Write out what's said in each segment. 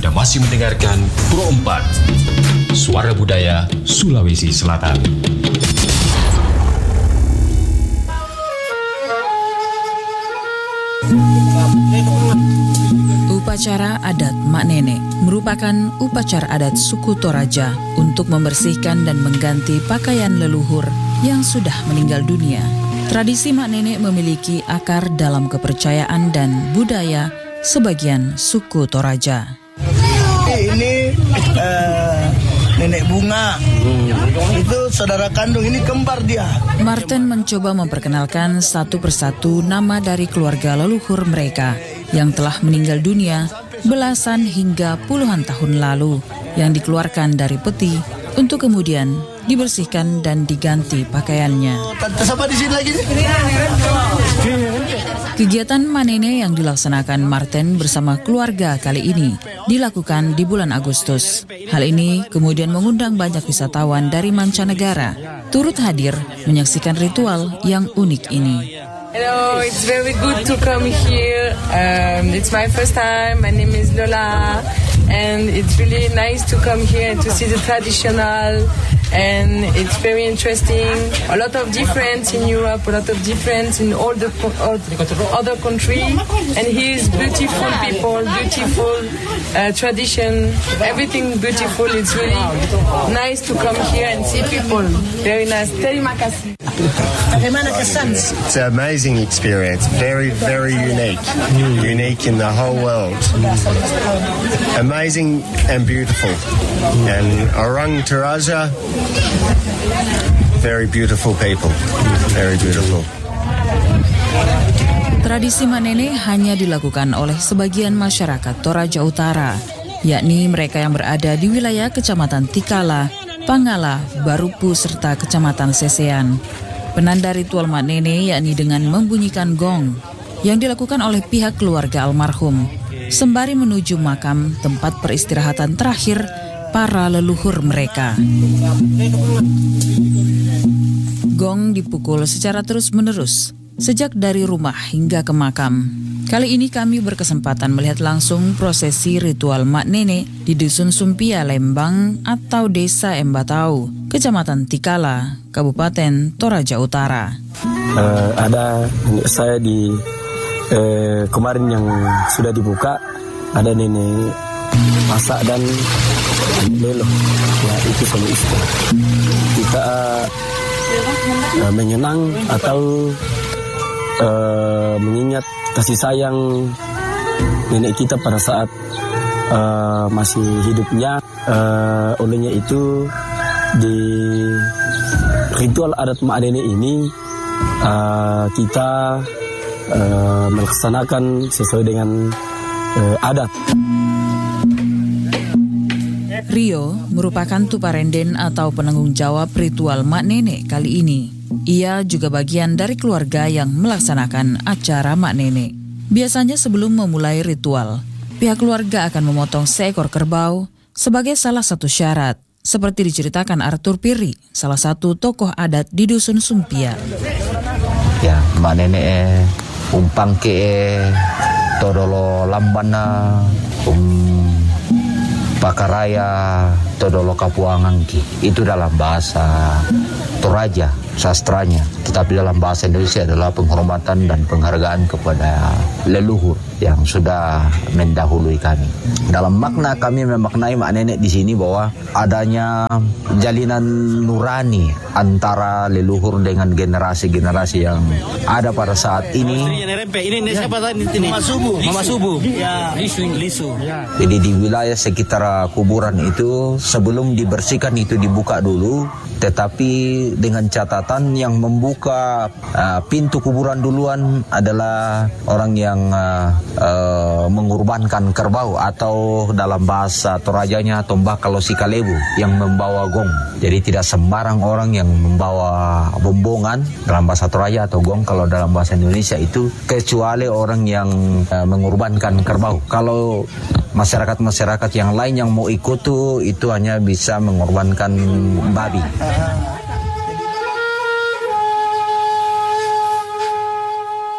Anda masih mendengarkan Pro 4, Suara Budaya Sulawesi Selatan. Upacara adat Mak Nenek merupakan upacara adat suku Toraja untuk membersihkan dan mengganti pakaian leluhur yang sudah meninggal dunia. Tradisi Mak Nenek memiliki akar dalam kepercayaan dan budaya sebagian suku Toraja. Ini nenek bunga, itu saudara kandung, ini kembar dia. Martin mencoba memperkenalkan satu persatu nama dari keluarga leluhur mereka yang telah meninggal dunia belasan hingga puluhan tahun lalu, yang dikeluarkan dari peti untuk kemudian dibersihkan dan diganti pakaiannya. Tante sama di sini lagi. Kegiatan Manene yang dilaksanakan Martin bersama keluarga kali ini dilakukan di bulan Agustus. Hal ini kemudian mengundang banyak wisatawan dari mancanegara turut hadir menyaksikan ritual yang unik ini. Hello, it's very good to come here. It's my first time. My name is Lola, and it's really nice to come here and to see the traditional. And it's very interesting. A lot of difference in Europe, a lot of difference in all the other country. And here is beautiful people, beautiful tradition, everything beautiful. It's really nice to come here and see people. Very nice. Terima kasih. It's an amazing experience. Very, very unique. Unique in the whole world. Amazing and beautiful. And Orang Toraja, very beautiful people. Very beautiful. Tradisi Manene hanya dilakukan oleh sebagian masyarakat Toraja Utara, yakni mereka yang berada di wilayah Kecamatan Tikala, Pangala, Barupu, serta Kecamatan Sesean. Penanda ritual Manene yakni dengan membunyikan gong yang dilakukan oleh pihak keluarga almarhum sembari menuju makam tempat peristirahatan terakhir para leluhur mereka. Gong dipukul secara terus-menerus sejak dari rumah hingga ke makam. Kali ini kami berkesempatan melihat langsung prosesi ritual Mak Nenek di Dusun Sumpia, Lembang atau Desa Embatau, Kecamatan Tikala, Kabupaten Toraja Utara. Ada saya di kemarin yang sudah dibuka, ada nenek masak dan lelo, ya itu sama istri. Kita menyenang atau mengingat kasih sayang nenek kita pada saat masih hidupnya. Olehnya itu di ritual adat Mak Nenek ini kita melaksanakan sesuai dengan adat. Rio merupakan tuparenden atau penanggung jawab ritual Mak Nenek kali ini. Ia juga bagian dari keluarga yang melaksanakan acara Mak Nenek. Biasanya sebelum memulai ritual, pihak keluarga akan memotong seekor kerbau sebagai salah satu syarat, seperti diceritakan Arthur Piri, salah satu tokoh adat di Dusun Sumpia. Ya, Mak Nenek umpang ke todolo lambana pakaraya todolo kapuangangki. Itu dalam bahasa Toraja, sastranya. Tetapi dalam bahasa Indonesia adalah penghormatan dan penghargaan kepada leluhur yang sudah mendahului kami. Dalam makna kami memaknai Mak Nenek di sini bahwa adanya jalinan nurani antara leluhur dengan generasi-generasi yang ada pada saat ini. Mama Subuh. Lisu. Jadi di wilayah sekitar kuburan itu sebelum dibersihkan itu dibuka dulu, tetapi dengan catatan yang membuka pintu kuburan duluan adalah orang yang mengorbankan kerbau atau dalam bahasa Torajanya tombak kalau si kalebu yang membawa gong. Jadi tidak sembarang orang yang membawa bombongan dalam bahasa Toraja atau gong kalau dalam bahasa Indonesia itu, kecuali orang yang mengorbankan kerbau. Kalau masyarakat-masyarakat yang lain yang mau ikut tuh itu hanya bisa mengorbankan babi.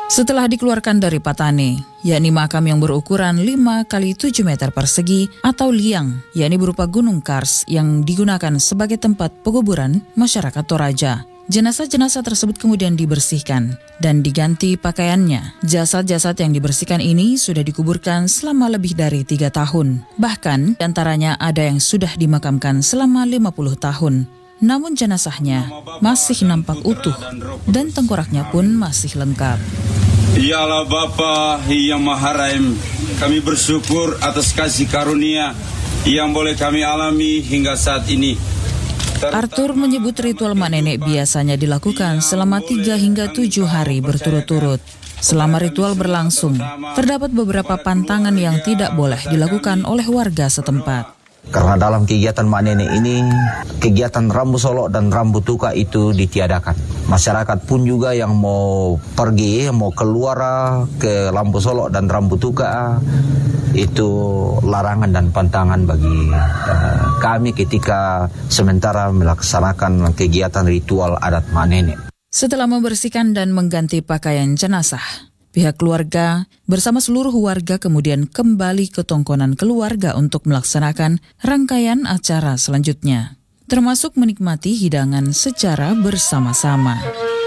Setelah dikeluarkan dari patane, yakni makam yang berukuran 5 x 7 meter persegi atau liang, yakni berupa gunung kars yang digunakan sebagai tempat penguburan masyarakat Toraja. Jenazah-jenazah tersebut kemudian dibersihkan dan diganti pakaiannya. Jasad-jasad yang dibersihkan ini sudah dikuburkan selama lebih dari 3 tahun. Bahkan, antaranya ada yang sudah dimakamkan selama 50 tahun. Namun jenazahnya masih nampak utuh dan tengkoraknya pun masih lengkap. Ya Allah Bapa yang Maha Rahim, kami bersyukur atas kasih karunia yang boleh kami alami hingga saat ini. Arthur menyebut ritual mak nenek biasanya dilakukan selama 3 hingga 7 hari berturut-turut. Selama ritual berlangsung, terdapat beberapa pantangan yang tidak boleh dilakukan oleh warga setempat. Karena dalam kegiatan mak nenek ini, kegiatan rambu solok dan rambu tuka itu ditiadakan. Masyarakat pun juga yang mau pergi, mau keluar ke rambu solok dan rambu tuka, itu larangan dan pantangan bagi kami ketika sementara melaksanakan kegiatan ritual adat mak nenek. Setelah membersihkan dan mengganti pakaian jenazah, pihak keluarga bersama seluruh warga kemudian kembali ke tongkonan keluarga untuk melaksanakan rangkaian acara selanjutnya, termasuk menikmati hidangan secara bersama-sama.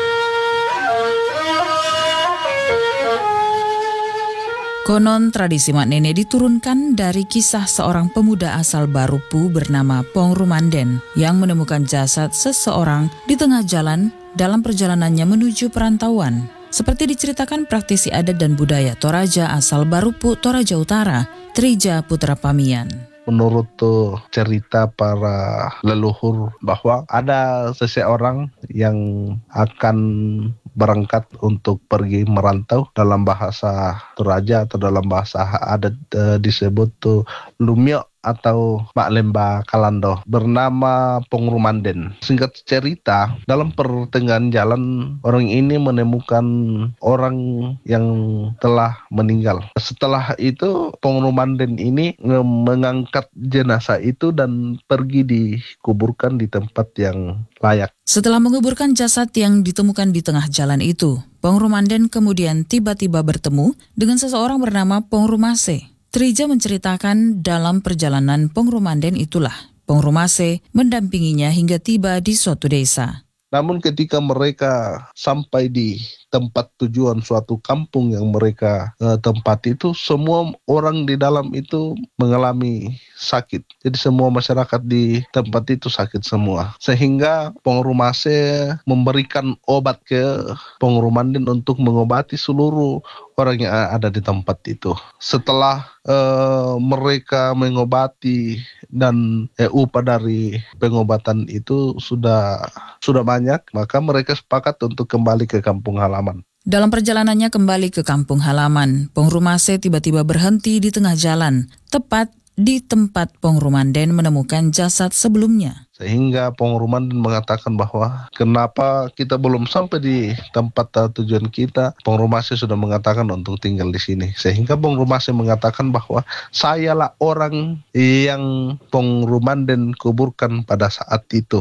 Konon tradisi mak nenek diturunkan dari kisah seorang pemuda asal Barupu bernama Pong Rumanden yang menemukan jasad seseorang di tengah jalan dalam perjalanannya menuju perantauan. Seperti diceritakan praktisi adat dan budaya Toraja asal Barupu, Toraja Utara, Trija Putra Pamian. Menurut cerita para leluhur bahwa ada seseorang yang akan berangkat untuk pergi merantau, dalam bahasa Toraja atau dalam bahasa adat disebut Lumio atau Mak Lemba Kalando, bernama Pong Rumanden. Singkat cerita, dalam pertengahan jalan orang ini menemukan orang yang telah meninggal. Setelah itu Pong Rumanden ini mengangkat jenazah itu dan pergi dikuburkan di tempat yang layak. Setelah menguburkan jasad yang ditemukan di tengah jalan itu, Pong Rumanden kemudian tiba-tiba bertemu dengan seseorang bernama Pong Rumase. Trija menceritakan dalam perjalanan Pong Rumanden itulah Pong Rumase mendampinginya hingga tiba di suatu desa. Namun ketika mereka sampai di tempat tujuan suatu kampung yang mereka tempati itu, semua orang di dalam itu mengalami sakit. Jadi semua masyarakat di tempat itu sakit semua. Sehingga Pong Rumase memberikan obat ke Pong Rumanden untuk mengobati seluruh orang yang ada di tempat itu. Setelah mereka mengobati dan upah dari pengobatan itu sudah banyak, maka mereka sepakat untuk kembali ke kampung halaman. Dalam perjalanannya kembali ke kampung halaman, Pong Rumase tiba-tiba berhenti di tengah jalan, tepat di tempat Pong Rumanden menemukan jasad sebelumnya. Sehingga Pong Rumanden mengatakan bahwa kenapa kita belum sampai di tempat tujuan kita. Pong Rumase sudah mengatakan untuk tinggal di sini. Sehingga Pong Rumase mengatakan bahwa sayalah orang yang Pong Rumanden kuburkan pada saat itu.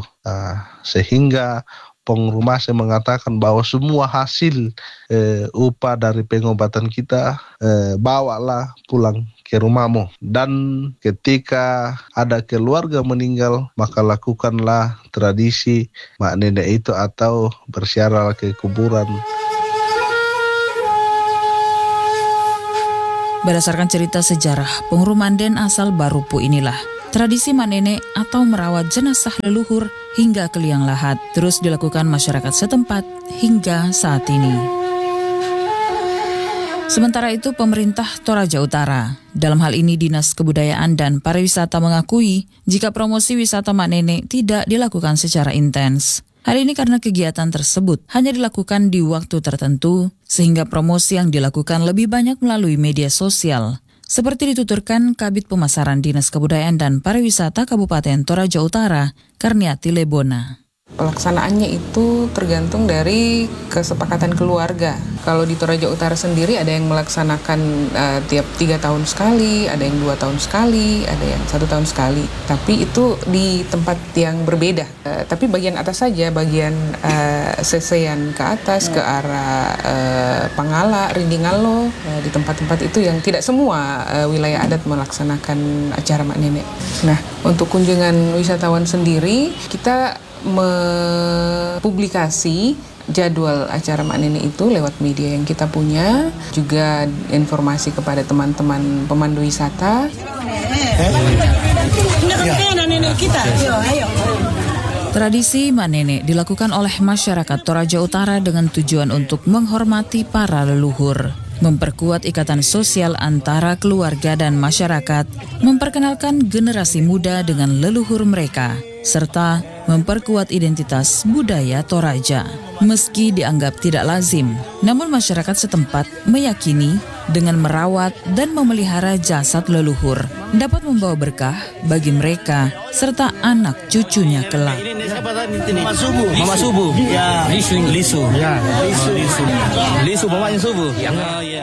Sehingga Pong Rumase mengatakan bahwa semua hasil upah dari pengobatan kita bawalah pulang ke rumahmu. Dan ketika ada keluarga meninggal, maka lakukanlah tradisi mak nenek itu atau berziarah ke kuburan. Berdasarkan cerita sejarah Pong Rumanden asal Barupu inilah, tradisi mak nenek atau merawat jenazah leluhur hingga ke liang lahat terus dilakukan masyarakat setempat hingga saat ini. Sementara itu, pemerintah Toraja Utara, dalam hal ini Dinas Kebudayaan dan Pariwisata mengakui jika promosi wisata mak nenek tidak dilakukan secara intens. Hal ini karena kegiatan tersebut hanya dilakukan di waktu tertentu, sehingga promosi yang dilakukan lebih banyak melalui media sosial. Seperti dituturkan Kabid Pemasaran Dinas Kebudayaan dan Pariwisata Kabupaten Toraja Utara, Karniati Lebona. Pelaksanaannya itu tergantung dari kesepakatan keluarga. Kalau di Toraja Utara sendiri ada yang melaksanakan tiap 3 tahun sekali, ada yang 2 tahun sekali, ada yang 1 tahun sekali. Tapi itu di tempat yang berbeda. Tapi bagian atas saja, bagian Sesean ke atas, ke arah Pangala, Rindingalo, di tempat-tempat itu yang tidak semua wilayah adat melaksanakan acara Mak Nenek. Nah, untuk kunjungan wisatawan sendiri, kita mempublikasi jadwal acara Mak Nenek itu lewat media yang kita punya, juga informasi kepada teman-teman pemandu wisata. Tradisi Mak Nenek dilakukan oleh masyarakat Toraja Utara dengan tujuan untuk menghormati para leluhur, memperkuat ikatan sosial antara keluarga dan masyarakat, memperkenalkan generasi muda dengan leluhur mereka, serta memperkuat identitas budaya Toraja. Meski dianggap tidak lazim, namun masyarakat setempat meyakini dengan merawat dan memelihara jasad leluhur dapat membawa berkah bagi mereka serta anak cucunya kelak. Mama Subuh. Ya. Lisu. Ya. Lisu. Lisu bapaknya Subuh.